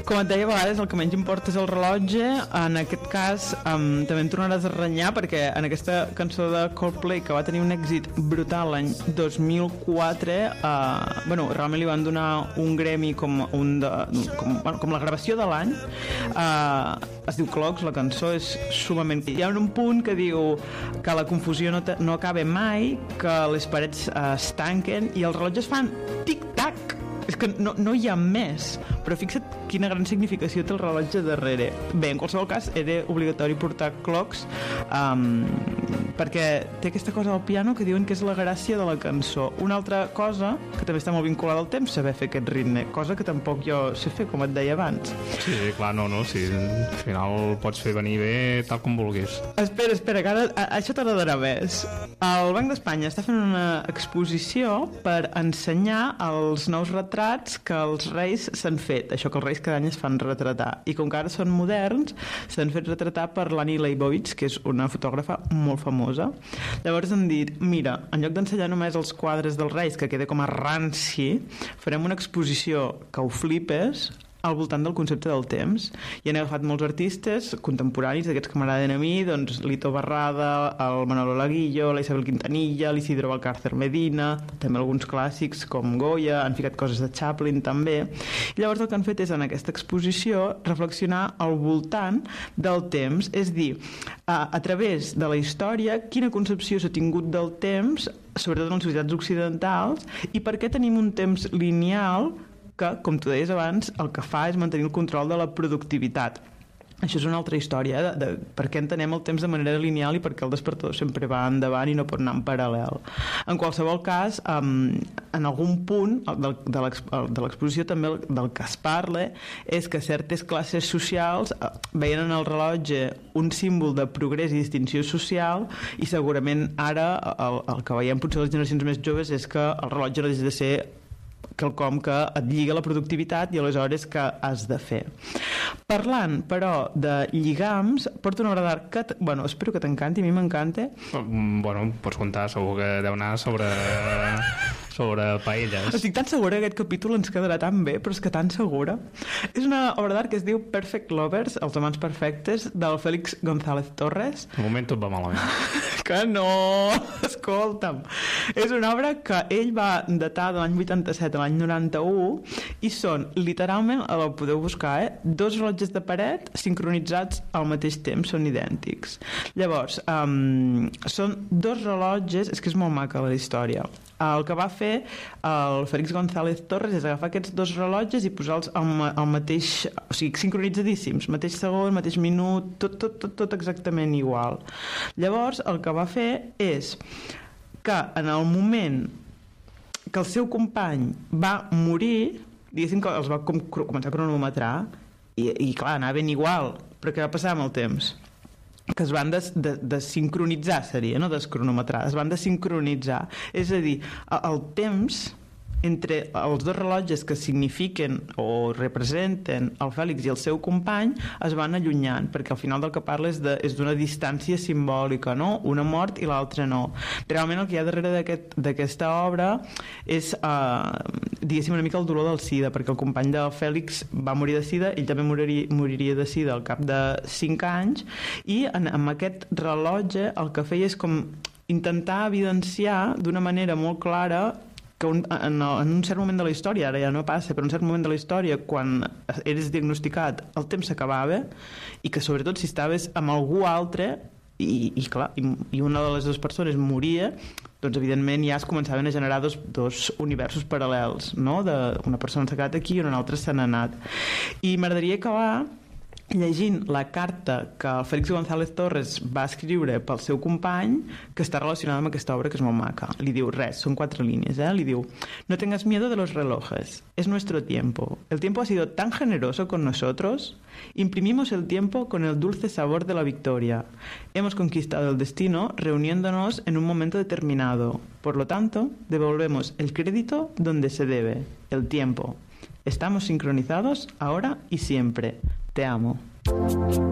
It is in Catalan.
Com et deia, a vegades el que menys importa és el rellotge. En aquest cas també em tornaràs a renyar, perquè en aquesta cançó de Coldplay, que va tenir un èxit brutal l'any 2004, realment li van donar un Grammy com la gravació de l'any. Es diu Clocks, la cançó és sumament... Hi ha un punt que diu que la confusió no acaba mai, que les parets es tanquen i els rellotges fan tic-tac. És que no hi ha més, però fixa't quina gran significació té el rellotge darrere. Bé, en qualsevol cas era obligatori portar clocks, perquè té aquesta cosa al piano que diuen que és la gràcia de la cançó. Una altra cosa que també està molt vinculada al temps, saber fer aquest ritme, cosa que tampoc jo sé fer, com et deia abans. Sí, clar, sí, al final pots fer venir bé tal com vulguis. Espera, que ara això t'agradarà més. El Banc d'Espanya està fent una exposició per ensenyar els nous retrats que els reis s'han fet, això que els reis cada any es fan retratar, i com que ara són moderns s'han fet retratar per l'Annie Leibovitz, que és una fotògrafa molt famosa. Llavors han dit, mira, en lloc d'ensenyar només els quadres dels reis, que queda com a ranci, farem una exposició que ho flipes al voltant del concepte del temps, i han agafat molts artistes contemporanis d'aquests que m'agraden a mi, doncs Lito Barrada, el Manolo Laguillo, la Isabel Quintanilla, l'Isidro Valcárcer Medina, també alguns clàssics com Goya, han ficat coses de Chaplin també, i llavors el que han fet és en aquesta exposició reflexionar al voltant del temps, és dir, a través de la història, quina concepció s'ha tingut del temps, sobretot en les societats occidentals, i per què tenim un temps lineal que, com tu deies abans, el que fa és mantenir el control de la productivitat. Això és una altra història, de per què entenem el temps de manera lineal i per què el despertador sempre va endavant i no pot anar en paral·lel. En qualsevol cas, en algun punt de l'exposició també del que es parla és que certes classes socials veien en el rellotge un símbol de progrés i distinció social, i segurament ara el que veiem potser les generacions més joves és que el rellotge no deixa de ser quelcom que et lliga la productivitat i aleshores què has de fer. Parlant, però, de lligams, porto una obra d'art que, espero que t'encanti, a mi m'encanta. Pots contar, segur que deu anar sobre paelles. Estic tan segura que aquest capítol ens quedarà tan bé, però és que tan segura. És una obra d'art que es diu Perfect Lovers, els amants perfectes, del Félix González Torres. De moment tot va malament. Que no! Escolta'm. És una obra que ell va datar de l'any 87 a l'any 91 i són, literalment, la podeu buscar, dos rellotges de paret sincronitzats al mateix temps, són idèntics. Llavors, són dos rellotges, és que és molt maca la història. El que va fer el Félix González Torres és agafar aquests dos rellotges i posar-los al mateix, o sigui, sincronitzadíssims, mateix segon, mateix minut, tot exactament igual. Llavors, el que va fer és que en el moment que el seu company va morir, diguéssim que els va començar a cronometrar i clar, anaven igual, però què va passar amb el temps? Que es van desincronitzar, seria, no descronometrar, es van desincronitzar, és a dir, el temps entre els dos rellotges que signifiquen o representen el Fèlix i el seu company es van allunyant, perquè al final del que parla és d'una distància simbòlica, no? Una mort i l'altra no. Realment el que hi ha darrere d'aquesta obra és, diguéssim, una mica el dolor del SIDA, perquè el company del Fèlix va morir de SIDA, ell també moriria de SIDA al cap de 5 anys, i amb aquest rellotge el que feia és com intentar evidenciar d'una manera molt clara que en un cert moment de la història, ara ja no passa, però en un cert moment de la història, quan eres diagnosticat, el temps s'acabava, i que sobretot si estaves amb algú altre i una de les dues persones moria, doncs evidentment ja es començaven a generar dos universos paral·lels, no? Una persona s'ha quedat aquí i una altra se n'ha anat. I m'agradaria acabar llegint la carta que el Félix González Torres va escriure pel seu company, que està relacionada amb aquesta obra, que és molt maca. Li diu res, són 4 línies, li diu: no tengas miedo de los relojes, es nuestro tiempo. El tiempo ha sido tan generoso con nosotros, imprimimos el tiempo con el dulce sabor de la victoria. Hemos conquistado el destino reuniéndonos en un momento determinado. Por lo tanto, devolvemos el crédito donde se debe, el tiempo. Estamos sincronizados ahora y siempre. Te amo.